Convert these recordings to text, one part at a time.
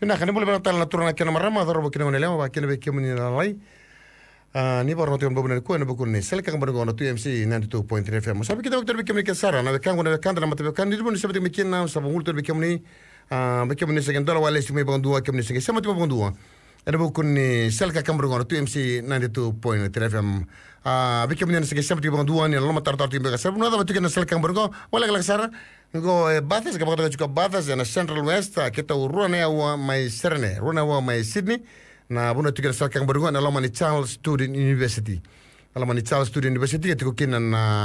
Pina kan boleh bantal na turun akan marama daro bokina monele ma bakina be kemuni na lai. Ni baru nanti on babuna ku na bokune sel kan bargo na 2MC 92.3 FM. Sabi kita doktor be kemuni kesara na be kan gona kan na mate be kan di bun sabi mekin na sabu multo be kemuni be kemuni segen dola wala simi bangdua kemuni segen sama tiba bangdua. Ada bokune sel kan bargo na 2MC 92.3 FM. Be kemuni segen sama tiba bangdua ni lama tar timbe kasar. Buna da batukena sel kan bargo wala kala sara. Ngo batas ka bakata juga batas na Central West kita uruna wa mai Serne runa wa mai Sydney na buna tiga sakang berunga na lamani Charles Student University kita kina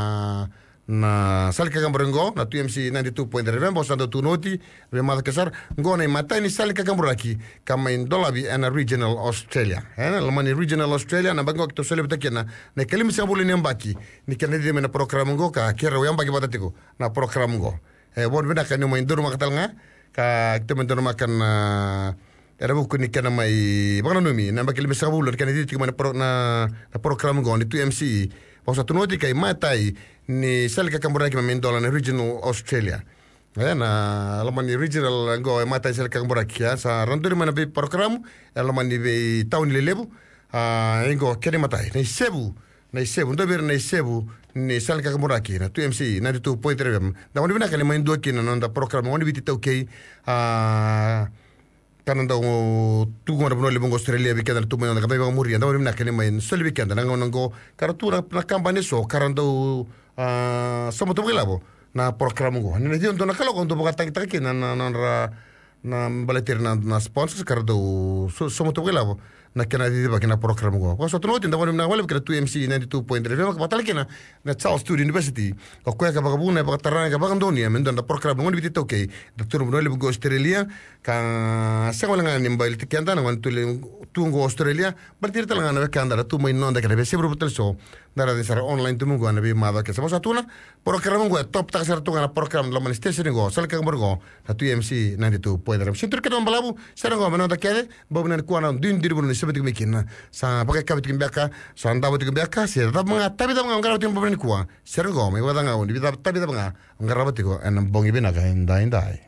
na salka kang berungo na 2MC 92.3 bosando tu noti be mata kasar ngo na mata ni salka kang beraki kama in Dolabi and Regional Australia lamani Regional Australia na bango kita sele betakena na kelimi sabuli ni mbaki ni kana di mena program ngo ka kira yang bagi batatiko na program ngo bon bina kan mo indur makatal nga ka kita mendur makan era buku ni kana mai banganomi na bakil misabul kan di tikman na program go ni 2MC pausa tunoti kai matai ni salka kambura ki mendola na Regional Australia na lamani regional go matai salka kambura ki sa randur mana be program lamani be town lebu ngo kene matai ni sebu ndo ber na sebu ni salka kamuraki na 2MC 92.3 da wani bina kan mai ndo kina na program wani biti tawkei kananda tu ngona bono le bongo Australia bi kana tu mai na kabai muri da wani bina kan mai sol bi kana ngo karatura na kampanye so karando somo to gelabo na program go ni dio ndo na kalo ndo boga tak tak na baletir na sponsors kardo somo to gelabo na kana di ba kana program go ko so tno tinda wala na wala kana 2MC 92.3 ka batal kana na Charles Student University ko ko ka bagabuna ba tarana ka bagandoni men na program ngon biti okay doctor mo le go Australia ka sa wala nga nimbal tikanda na wan tungo Australia partir talanga na ka andara tu mai non da ka be sebro betul so dara de sara online tu mo na be ma ba ka sa tuna program go top ta sar tu na program la manifestation go sal ka borgo na 2MC 92.3 sintur ka balabu sara go men da ka ba bunan ko na din dir seperti mikina sa pakai kabit kimbaka sa anda buat kimbaka si tapi dah menganggap tim pemain kuah serenggo, mereka dah ngau, tapi dah menganggap itu ko enam bongi bina ka indai.